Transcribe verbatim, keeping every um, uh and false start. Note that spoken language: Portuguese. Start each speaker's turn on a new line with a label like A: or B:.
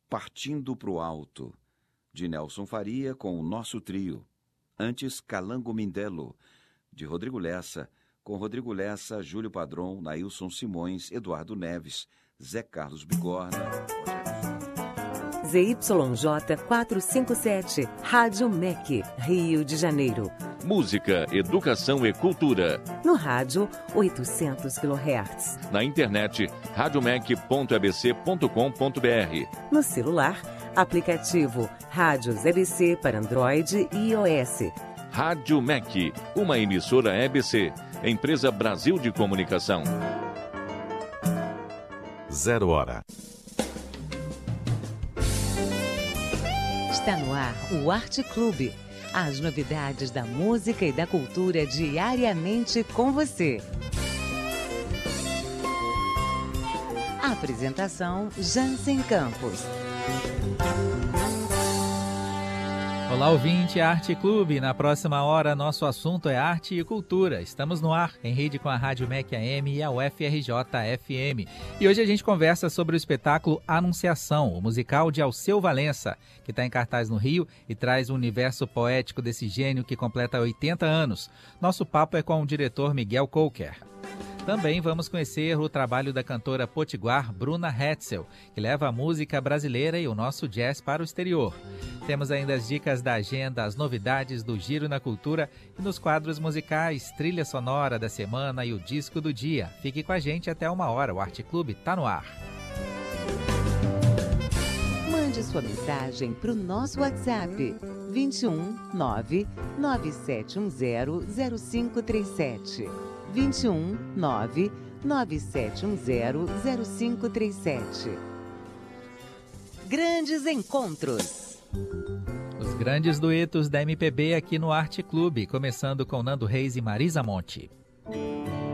A: Partindo pro Alto, de Nelson Faria com o Nosso Trio. Antes, Calango Mindelo, de Rodrigo Lessa, com Rodrigo Lessa, Júlio Padron, Nailson Simões, Eduardo Neves, Zé Carlos Bigorna.
B: Z Y J quatrocentos e cinquenta e sete, Rádio M E C, Rio de Janeiro.
C: Música, educação e cultura.
B: No rádio, oitocentos quilohertz.
C: Na internet, radiomec ponto e b c ponto com ponto b r.
B: No celular, aplicativo Rádios E B C para Android e iOS.
C: Rádio M E C, uma emissora E B C, empresa Brasil de Comunicação.
D: Zero hora.
B: Está no ar o Arte Clube. As novidades da música e da cultura diariamente com você. Apresentação Jansen Campos.
E: Olá, ouvinte, Arte Clube. Na próxima hora, nosso assunto é arte e cultura. Estamos no ar, em rede com a Rádio M E C A M e a U F R J F M. E hoje a gente conversa sobre o espetáculo Anunciação, o musical de Alceu Valença, que está em cartaz no Rio e traz o universo poético desse gênio que completa oitenta anos. Nosso papo é com o diretor Miguel Coker. Também vamos conhecer o trabalho da cantora potiguar Bruna Hetzel, que leva a música brasileira e o nosso jazz para o exterior. Temos ainda as dicas da agenda, as novidades do Giro na Cultura e nos quadros musicais, trilha sonora da semana e o disco do dia. Fique com a gente até uma hora, o Arte Clube está no ar.
B: Mande sua mensagem para o nosso WhatsApp vinte e um, nove, nove sete um zero, zero cinco três sete. vinte e um, nove, nove sete um zero, zero cinco três sete. Grandes encontros.
E: Os grandes duetos da M P B aqui no Arte Clube, começando com Nando Reis e Marisa Monte.